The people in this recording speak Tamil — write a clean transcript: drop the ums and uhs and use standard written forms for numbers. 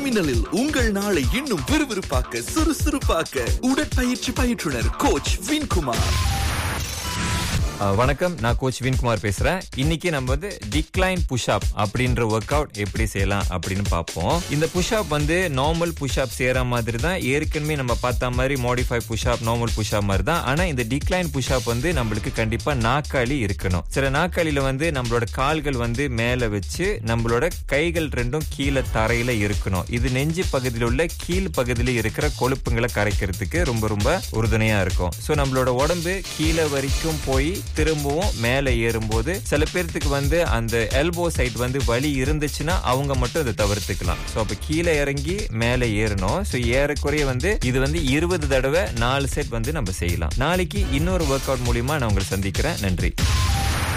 மின்னலில் உங்கள் நாளை இன்னும் விறுவிறுப்பாக்க சுறுசுறுப்பாக்க உடற்பயிற்சி பயிற்றுனர் கோச் வின்குமார். வணக்கம், நான் கோச் வின்குமார் பேசுறேன். இன்னைக்கு நம்ம வந்து டிக்ளைன் புஷ்அப் அப்படின்ற ஒர்க் அவுட் எப்படி செய்யலாம் அப்படின்னு பார்ப்போம். இந்த புஷ்அப் வந்து நார்மல் புஷ்அப் செய்யற மாதிரி தான். ஏற்கனவே நம்ம பார்த்த மாதிரி மாடிஃபை புஷ்அப், நார்மல் புஷ்அப் மாதிரி தான். ஆனா இந்த டிக்ளைன் புஷ்அப் வந்து நம்மளுக்கு கண்டிப்பா நாற்காலி இருக்கணும். சில நாற்காலியில வந்து நம்மளோட கால்கள் வந்து மேல வச்சு நம்மளோட கைகள் ரெண்டும் கீழே தரையில இருக்கணும். இது நெஞ்சு பகுதியில் உள்ள கீழ் பகுதியில இருக்கிற கொழுப்புங்களை கரைக்கிறதுக்கு ரொம்ப ரொம்ப உறுதுணையா இருக்கும். சோ நம்மளோட உடம்பு கீழே வரைக்கும் போய் திரும்பவும் மேலே ஏறும்போது சில பேர்த்துக்கு வந்து அந்த எல்போ சைட் வந்து வலி இருந்துச்சுன்னா அவங்க மட்டும் அதை தவிர்த்துக்கலாம். சோ அப்ப கீழே இறங்கி மேலே ஏறணும். சோ ஏறக்குறைய வந்து இது வந்து 20 தடவை 4 செட் வந்து நம்ம செய்யலாம். நாளைக்கு இன்னொரு ஒர்க் அவுட் மூலியமா நான் உங்களை சந்திக்கிறேன். நன்றி.